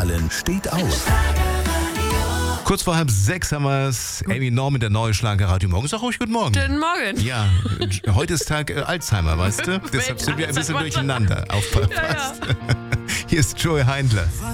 Westfalen steht auf. Kurz vor 5:30 haben wir es. Amy Norman, der neue Schlagerradio Morgen. Sag ruhig guten Morgen. Guten Morgen. Ja, heute ist Tag Alzheimer, weißt du? Deshalb sind wir ein bisschen durcheinander. Aufpasst. Ja. Hier ist Joey Heindler.